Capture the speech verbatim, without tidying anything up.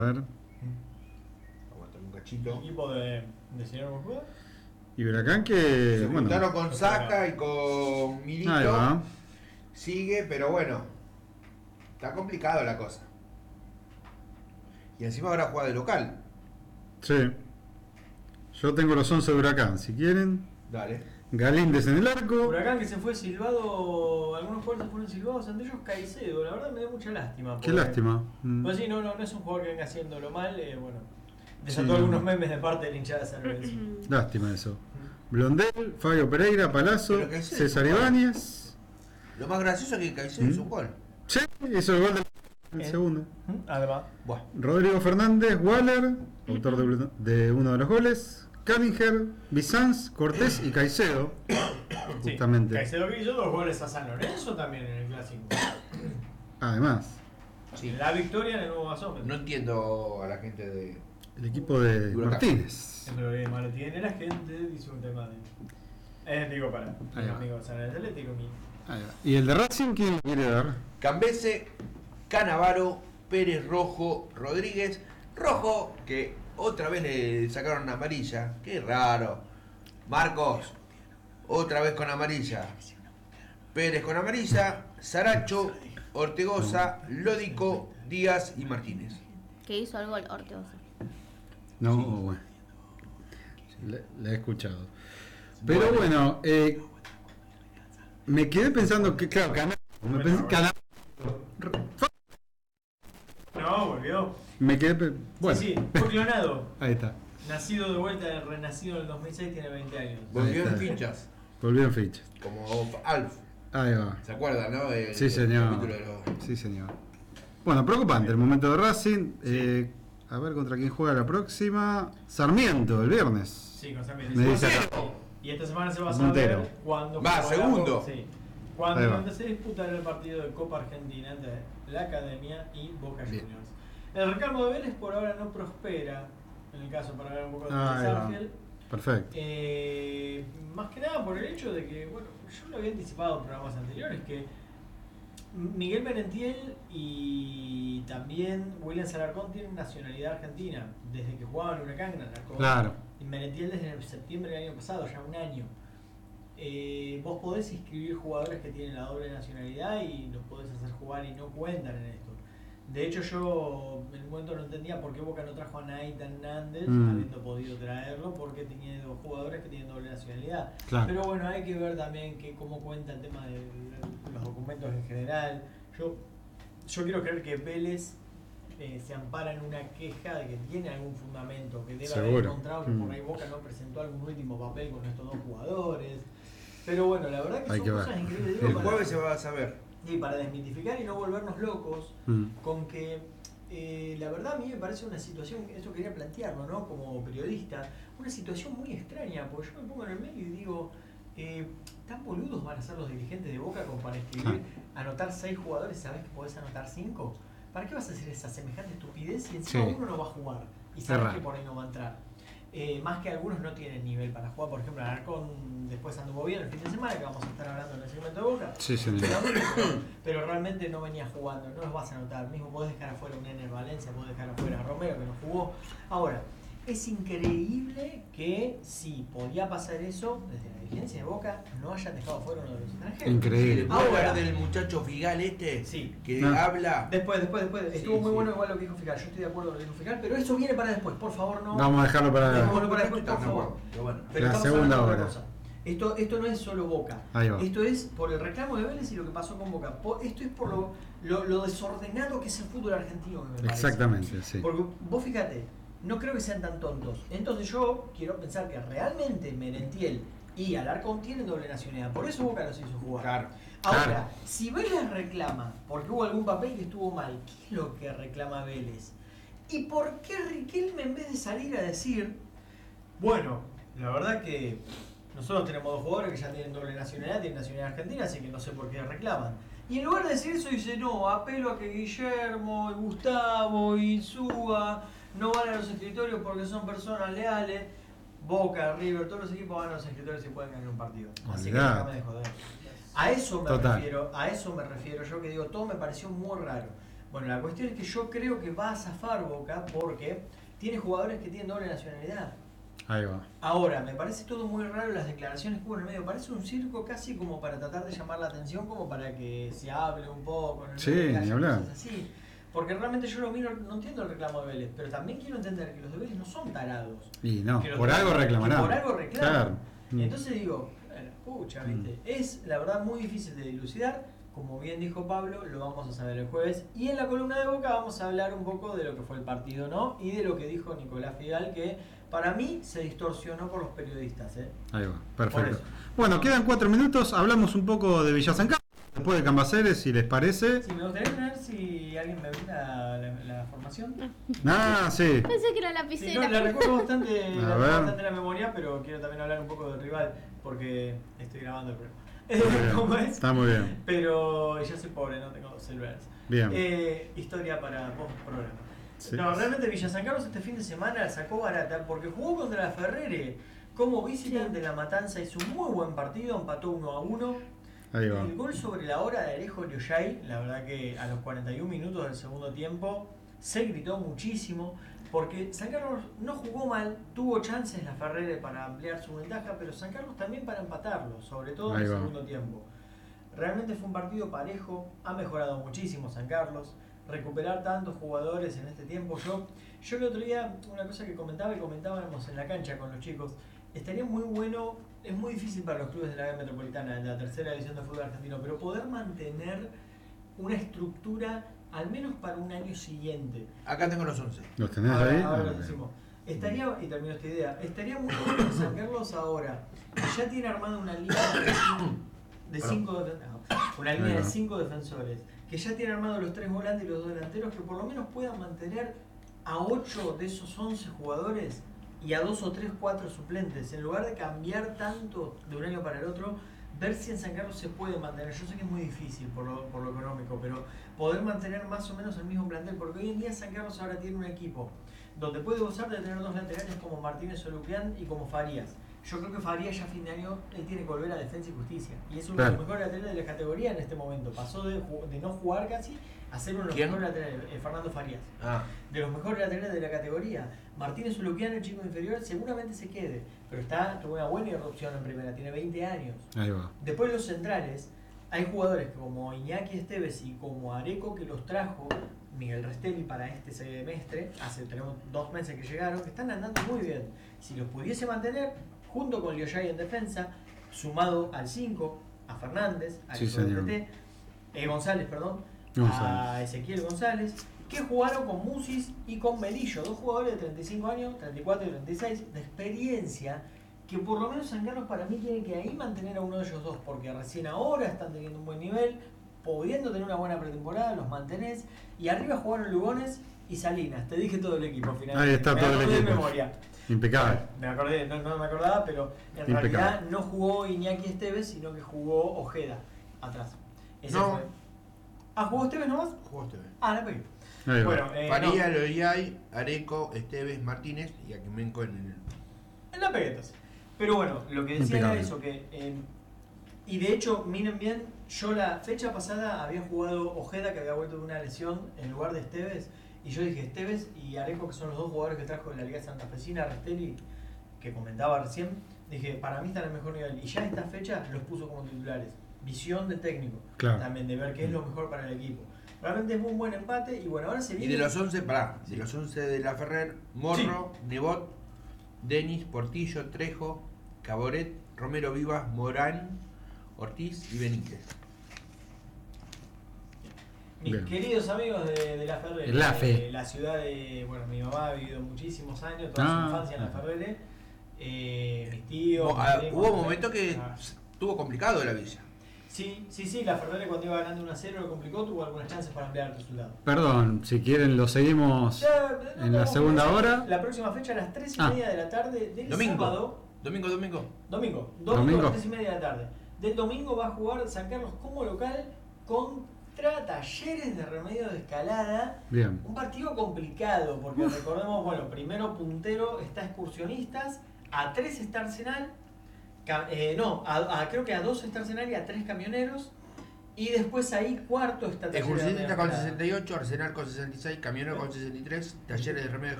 A ver. Aguantame un cachito. El equipo de, de señor Moscú. Y Huracán que. Se bueno, juntaron con Saca y con Milito. ahí va. Sigue, pero bueno. Está complicado la cosa. Y encima ahora juega de local. Sí. Yo tengo los once de Huracán, si quieren. Dale. Galíndez en el arco. Huracán que se fue silbado, algunos jugadores se fueron silbados, entre ellos Caicedo. La verdad me da mucha lástima. Qué porque- lástima. Mm. Pues sí, no, no, no es un jugador que venga haciéndolo mal. Eh, bueno, desató Sí. algunos memes de parte de la hinchada de San Lorenzo. Lástima eso. Blondel, Fabio Pereira, Palazzo, Pero Caicedo César es un gol. Ibáñez. Lo más gracioso es que Caicedo ¿Mm? hizo un gol. Sí, hizo el gol del el Eh. segundo. Además, Buah. Rodrigo Fernández, Waller, autor de, de uno de los goles. Cunningham, Bizanz, Cortés y Caicedo. sí, Justamente. Caicedo que hizo dos goles a San Lorenzo también en el clásico. Además, Sí. La victoria en el nuevo gasómetro. No entiendo a la gente de. el equipo de Huracán. Martínez. El problema lo tiene la gente, dice un tema de. Eh, digo, para Ahí los va. amigos de San Lorenzo Atlético. mi- Ahí va. ¿Y el de Racing quién lo quiere dar? Cambese, Canavaro, Pérez Rojo, Rodríguez. Rojo, que otra vez le sacaron una amarilla. Qué raro. Marcos, otra vez con amarilla. Pérez con amarilla. Saracho, Ortegoza, Lódico, Díaz y Martínez. Que hizo el gol Ortegoza. No, Sí. bueno. Le, le he escuchado. Pero Bueno. bueno, eh, me quedé pensando que, claro, Cana- me, Bueno, pensé, bueno. Cana- No, volvió. me quedé. pe- Bueno, Sí, sí, fue clonado. ahí está. Nacido de vuelta, renacido en el dos mil seis, tiene veinte años. Volvió en está. fichas. Volvieron fichas. Como Alf. Ahí va. ¿Se acuerdan, no? El- Sí, el señor. capítulo de los- Sí, señor. Bueno, preocupante el momento de Racing. Eh, a ver contra quién juega la próxima. Sarmiento, el viernes. Sí, con Sarmiento. Me dice Sí. acá. Y esta semana se va a Puntero. saber cuándo Va, jugará- segundo. Sí. Ahí Cuando va. donde se disputará el partido de Copa Argentina entre la Academia y Boca Bien. Juniors. El reclamo de Vélez por ahora no prospera. En el caso, para ver un poco de Ahí va. Sarfield. Perfecto. Eh, más que nada por el hecho de que, bueno, yo lo había anticipado en programas anteriores, que Miguel Merentiel y también William Salarcón tienen nacionalidad argentina, desde que jugaban en Huracán, Alarcón. Claro. Y Merentiel desde septiembre del año pasado, ya un año. Eh, vos podés inscribir jugadores que tienen la doble nacionalidad y los podés hacer jugar y no cuentan en esto. De hecho, yo en un momento no entendía por qué Boca no trajo a Nathan Hernández, Mm. habiendo podido traerlo, porque tenía dos jugadores que tienen doble nacionalidad. Claro. Pero bueno, hay que ver también que cómo cuenta el tema de los documentos en general. Yo, yo quiero creer que Vélez eh, se ampara en una queja de que tiene algún fundamento, que debe haber Seguro. encontrado que Mm. por ahí Boca no presentó algún último papel con estos dos jugadores. Pero bueno, la verdad que Hay son que cosas ver. increíbles. El digo, El para- jueves se va a saber. y para desmitificar y no volvernos locos, Mm. con que eh, la verdad a mí me parece una situación, esto quería plantearlo, ¿no? Como periodista, una situación muy extraña, porque yo me pongo en el medio y digo, eh, ¿tan boludos van a ser los dirigentes de Boca como para escribir, anotar seis jugadores, sabes que podés anotar cinco? ¿Para qué vas a hacer esa semejante estupidez si encima Sí. uno no va a jugar y Es sabes raro. que por ahí no va a entrar? Eh, más que algunos no tienen nivel para jugar, por ejemplo, Alarcón después anduvo bien el fin de semana, que vamos a estar hablando en el segmento de Boca. Sí, señor. Pero, pero realmente no venía jugando, no los vas a notar. Mismo podés dejar afuera un Ener Valencia, podés dejar afuera a Romero que no jugó. Ahora, es increíble que si podía pasar eso, desde la dirigencia de Boca no hayan dejado afuera uno de los extranjeros. Increíble. ¿Puedo Ahora- hablar del muchacho Figal este? Sí. Que No. habla. Después, después, después. Sí, Estuvo muy sí. bueno igual lo que dijo Fical. Yo estoy de acuerdo con lo que dijo Fical, pero eso viene para después, por favor, no. Vamos a dejarlo para. Dejémoslo para después, por Estamos de favor. acuerdo, pero bueno. Pero La estamos segunda hablando de otra hora. cosa. Esto, esto no es solo Boca. Ahí va. Esto es por el reclamo de Vélez y lo que pasó con Boca. Po- Esto es por lo, lo, lo desordenado que es el fútbol argentino, me parece. Exactamente, sí. Porque vos fíjate, no creo que sean tan tontos. Entonces yo quiero pensar que realmente Merentiel y Alarcón tienen doble nacionalidad. Por eso Boca los hizo jugar. Claro. Ahora, Claro. si Vélez reclama porque hubo algún papel que estuvo mal, ¿qué es lo que reclama Vélez? ¿Y por qué Riquelme, en vez de salir a decir, bueno, la verdad que nosotros tenemos dos jugadores que ya tienen doble nacionalidad, tienen nacionalidad argentina, así que no sé por qué reclaman? Y en lugar de decir eso dice, no, apelo a que Guillermo, y Gustavo y Insúa no van a los escritorios porque son personas leales. Boca, River, todos los equipos van a los escritorios y pueden ganar un partido. Así que Olvidate. déjame de joder. A eso me Total. refiero, a eso me refiero yo, que digo, todo me pareció muy raro. Bueno, la cuestión es que yo creo que va a zafar Boca porque tiene jugadores que tienen doble nacionalidad. Ahí va. Ahora, me parece todo muy raro las declaraciones que hubo en el medio. Parece un circo casi como para tratar de llamar la atención, como para que se hable un poco. En el Sí, medio, que ni haya hablar. cosas así. Porque realmente yo lo miro, no entiendo el reclamo de Vélez, pero también quiero entender que los de Vélez no son tarados. Y no, Que los por de- algo que reclamarán. Por algo reclaman. Claro. Mm. Entonces digo, bueno, pucha, ¿viste? Es la verdad muy difícil de dilucidar. Como bien dijo Pablo, lo vamos a saber el jueves. Y en la columna de Boca vamos a hablar un poco de lo que fue el partido, ¿no? Y de lo que dijo Nicolás Fidal, que para mí se distorsionó por los periodistas, ¿eh? Ahí va, Por perfecto. eso. Bueno, quedan cuatro minutos. Hablamos un poco de Villa San Carlos, después de Cambaceres, si les parece. Sí, me gustaría saber si alguien me brinda la, la formación. Ah, sí. Pensé que era Sí, lapicera. no, la recuerdo bastante, A la recuerdo ver. bastante en la memoria, pero quiero también hablar un poco del rival, porque estoy grabando el programa. Muy bien. ¿Cómo es? Está muy bien. Pero yo soy pobre, no tengo celulares. Bien. Eh, historia para vos programa. Sí. No, realmente Villa San Carlos este fin de semana la sacó barata porque jugó contra la Ferrere. Como visitante de La Matanza hizo un muy buen partido, empató uno a uno. Ahí va. El gol sobre la hora de Alejo Lioyay, la verdad que a los cuarenta y un minutos del segundo tiempo se gritó muchísimo porque San Carlos no jugó mal, tuvo chances la Ferrere para ampliar su ventaja, pero San Carlos también para empatarlo, sobre todo en Ahí el va. segundo tiempo. Realmente fue un partido parejo, ha mejorado muchísimo San Carlos, recuperar tantos jugadores en este tiempo. Yo, yo el otro día, una cosa que comentaba y comentábamos en la cancha con los chicos, estaría muy bueno, es muy difícil para los clubes de la Liga Metropolitana, de la tercera división de fútbol argentino, pero poder mantener una estructura al menos para un año siguiente. Acá tengo los once. ¿Los tenés Ahora, ahí? ahora Ah, lo bien. decimos. Estaría, y termino esta idea, estaría muy bueno que San Carlos ahora ya tiene armada una línea de cinco, de cinco defen- no, una línea Ahí de va. cinco defensores, que ya tiene armado los tres volantes y los dos delanteros, que por lo menos puedan mantener a ocho de esos once jugadores y a dos o tres, cuatro suplentes, en lugar de cambiar tanto de un año para el otro, ver si en San Carlos se puede mantener. Yo sé que es muy difícil por lo, por lo económico, pero poder mantener más o menos el mismo plantel, porque hoy en día San Carlos ahora tiene un equipo donde puede gozar de tener dos laterales como Martínez Oluquian y como Farías. Yo creo que Farías ya a fin de año él tiene que volver a Defensa y Justicia. Y es uno de Claro. los mejores laterales de la categoría en este momento. Pasó de, ju- de no jugar casi a ser uno de los ¿Quién? mejores laterales, eh, Fernando Farías. Ah, De los mejores laterales de la categoría. Martínez Uluquiano, el chico inferior, seguramente se quede. Pero está, tuvo una buena irrupción en primera, tiene veinte años. Ahí va. Después los centrales, hay jugadores como Iñaki Esteves y como Areco que los trajo Miguel Restelli para este semestre, hace tenemos dos meses que llegaron, que están andando muy bien. Si los pudiese mantener, junto con Lioyay en defensa, sumado al cinco, a Fernández, a Sí, señor. eh, González, perdón, a González. Ezequiel González, que jugaron con Musis y con Melillo, dos jugadores de treinta y cinco años, treinta y cuatro y treinta y seis, de experiencia, que por lo menos San Carlos para mí tiene que ahí mantener a uno de ellos dos, porque recién ahora están teniendo un buen nivel, pudiendo tener una buena pretemporada, los mantenés, y arriba jugaron Lugones y Salinas, te dije todo el equipo finalmente. Ahí está Me todo el acordé de equipo. memoria. Impecable. Me acordé, no, no me acordaba, pero en Impecable. realidad no jugó Iñaki Esteves, sino que jugó Ojeda atrás. Ese No. fue. Ah, ¿jugó Esteves nomás? jugó este vez. Ah, la pegué. Ahí va. Bueno, eh, Faría, no, Loyay, Areco, Esteves, Martínez y Aquimenco en el. en la pegué entonces. Pero bueno, lo que decía Impecable. era eso, que... eh, y de hecho, miren bien, yo la fecha pasada había jugado Ojeda, que había vuelto de una lesión, en lugar de Esteves. Y yo dije, Esteves y Areco, que son los dos jugadores que trajo de la Liga Santafesina, Restelli, que comentaba recién, dije, para mí están al mejor nivel. Y ya esta fecha los puso como titulares. Visión de técnico, Claro. también de ver qué es lo mejor para el equipo. Realmente es un buen empate y bueno, ahora se Y viene... de los once, pará, de los once de la Ferrer, Morro, Nebot, Denis, Portillo, Trejo, Caboret, Romero Vivas, Morán, Ortiz y Benítez. Mis Bien. queridos amigos de, de La Ferrere, El AFE. de la ciudad de, bueno, mi mamá ha vivido muchísimos años, toda Ah, su infancia en La ah. Ferrere, eh, mis tíos... Mo- mis ah, primos, hubo también. momentos que Ah. estuvo complicado la villa. Sí, sí, sí, La Ferrere cuando iba ganando uno a cero lo complicó, tuvo algunas chances para ampliar el resultado. Perdón, si quieren lo seguimos Ya, no en la tenemos segunda que- hora. La próxima fecha a las tres y Ah. media de la tarde del Domingo. sábado. Domingo, domingo. Domingo, domingo, Domingo. a las tres y media de la tarde. Del domingo va a jugar San Carlos como local contra Talleres de Remedio de Escalada. Bien. Un partido complicado, porque recordemos, bueno, primero puntero está Excursionistas, a tres está Arsenal, ca- eh, no, a, a- creo que a dos está Arsenal y a tres Camioneros. Y después ahí cuarto está Talleres de Excursionista Remedios con Escalada. sesenta y ocho, Arsenal con sesenta y seis, Camionero con sesenta y tres, Talleres de Remedios